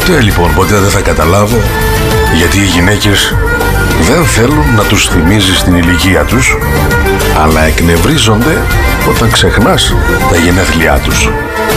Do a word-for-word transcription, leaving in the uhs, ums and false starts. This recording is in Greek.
Ποτέ λοιπόν, ποτέ δεν θα καταλάβω γιατί οι γυναίκες δεν θέλουν να τους θυμίζεις την ηλικία τους, αλλά εκνευρίζονται όταν ξεχνάς τα γενέθλιά τους.